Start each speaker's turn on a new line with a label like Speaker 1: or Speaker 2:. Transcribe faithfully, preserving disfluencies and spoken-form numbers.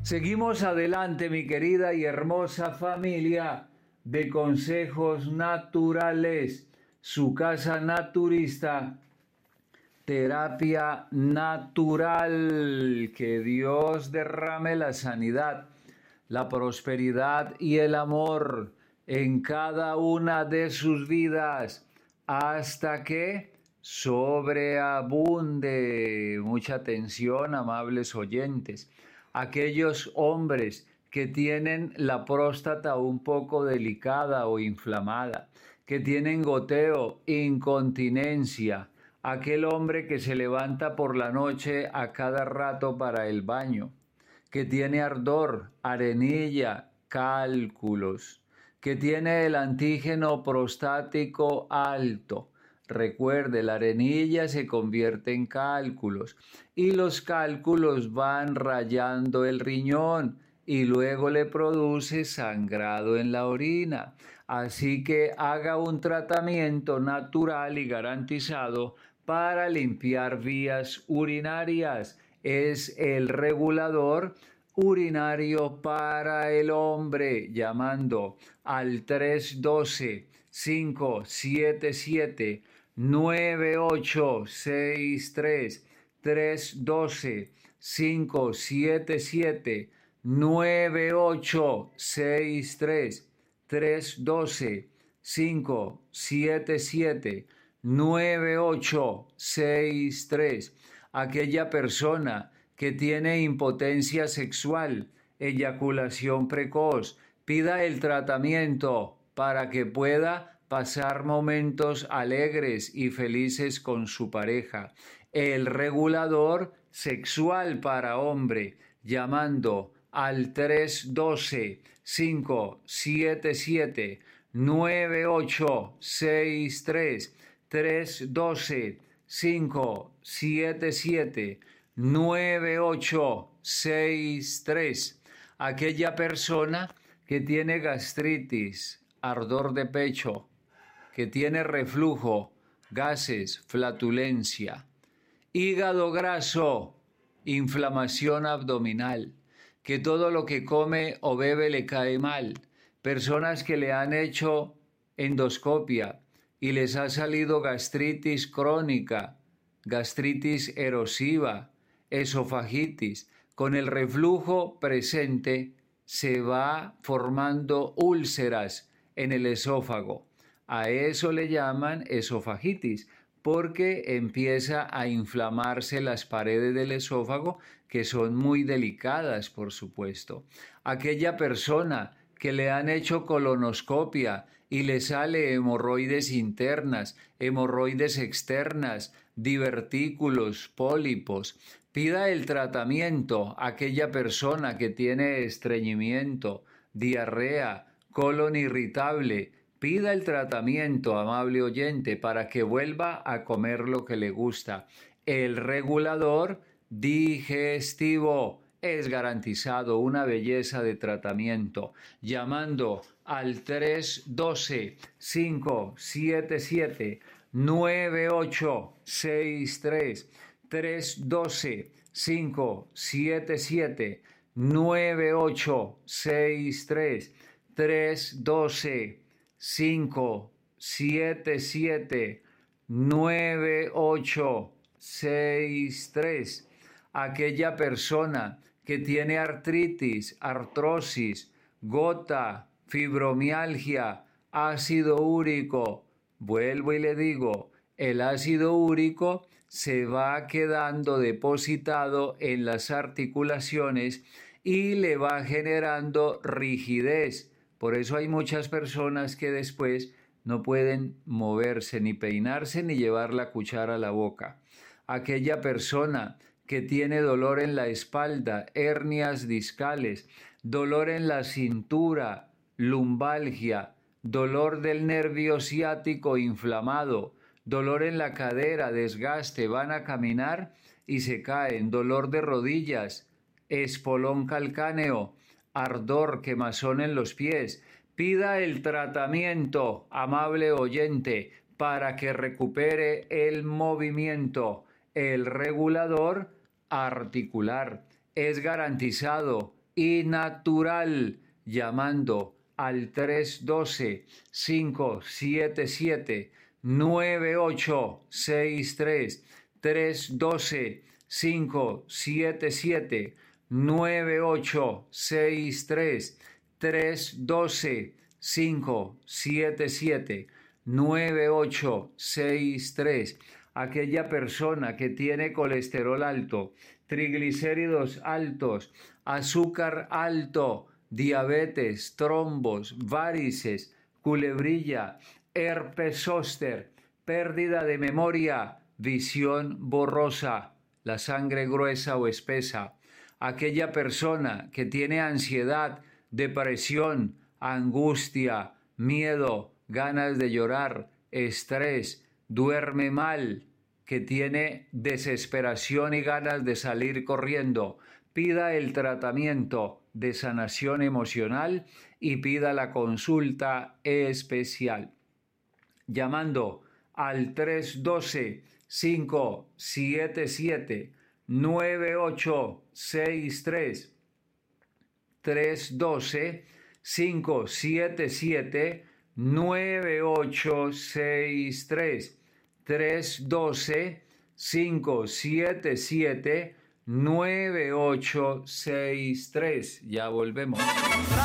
Speaker 1: Seguimos adelante, mi querida y hermosa familia de Consejos Naturales, su casa naturista, terapia natural. Que Dios derrame la sanidad, la prosperidad y el amor en cada una de sus vidas hasta que sobreabunde. Mucha atención, amables oyentes. Aquellos hombres que tienen la próstata un poco delicada o inflamada, que tienen goteo, incontinencia, aquel hombre que se levanta por la noche a cada rato para el baño, que tiene ardor, arenilla, cálculos, que tiene el antígeno prostático alto. Recuerde, la arenilla se convierte en cálculos y los cálculos van rayando el riñón y luego le produce sangrado en la orina. Así que haga un tratamiento natural y garantizado para limpiar vías urinarias. Es el regulador urinario para el hombre, llamando al tres uno dos, cinco siete siete, nueve ocho seis tres, tres uno dos, cinco siete siete, nueve ocho seis tres, tres uno dos, cinco siete siete, nueve ocho seis tres. Aquella persona que tiene impotencia sexual, eyaculación precoz, pida el tratamiento para que pueda pasar momentos alegres y felices con su pareja. El regulador sexual para hombre, llamando al tres uno dos, cinco siete siete, nueve ocho seis tres, tres uno dos, cinco siete siete, nueve ocho seis tres. Aquella persona que tiene gastritis, ardor de pecho, que tiene reflujo, gases, flatulencia, hígado graso, inflamación abdominal, que todo lo que come o bebe le cae mal, personas que le han hecho endoscopia y les ha salido gastritis crónica, gastritis erosiva, esofagitis, con el reflujo presente se va formando úlceras en el esófago. A eso le llaman esofagitis, porque empieza a inflamarse las paredes del esófago, que son muy delicadas, por supuesto. Aquella persona que le han hecho colonoscopia y le sale hemorroides internas, hemorroides externas, divertículos, pólipos, pida el tratamiento. Aquella persona que tiene estreñimiento, diarrea, colon irritable, pida el tratamiento, amable oyente, para que vuelva a comer lo que le gusta. El regulador digestivo es garantizado, una belleza de tratamiento, llamando al tres uno dos, cinco siete siete, nueve ocho seis tres, tres uno dos, cinco siete siete, nueve ocho seis tres, tres uno dos, cinco siete siete, nueve ocho seis tres. Aquella persona que tiene artritis, artrosis, gota, fibromialgia, ácido úrico, vuelvo y le digo, el ácido úrico se va quedando depositado en las articulaciones y le va generando rigidez. Por eso hay muchas personas que después no pueden moverse, ni peinarse, ni llevar la cuchara a la boca. Aquella persona que tiene dolor en la espalda, hernias discales, dolor en la cintura, lumbalgia, dolor del nervio ciático inflamado, dolor en la cadera, desgaste, van a caminar y se caen, dolor de rodillas, espolón calcáneo, ardor, quemazón en los pies. Pida el tratamiento, amable oyente, para que recupere el movimiento. El regulador articular es garantizado y natural, llamando al tres uno dos, cinco siete siete, nueve ocho seis tres, tres uno dos, cinco siete siete, nueve ocho seis tres, tres uno dos, cinco siete siete, nueve ocho seis tres. Aquella persona que tiene colesterol alto, triglicéridos altos, azúcar alto, diabetes, trombos, varices, culebrilla, herpes zóster, pérdida de memoria, visión borrosa, la sangre gruesa o espesa. Aquella persona que tiene ansiedad, depresión, angustia, miedo, ganas de llorar, estrés, duerme mal, que tiene desesperación y ganas de salir corriendo, pida el tratamiento de sanación emocional y pida la consulta especial. Llamando al tres uno dos, cinco siete siete, nueve ocho seis tres, tres uno dos, cinco siete siete, nueve ocho seis tres, tres uno dos, cinco siete siete, nueve ocho seis tres. Ya volvemos.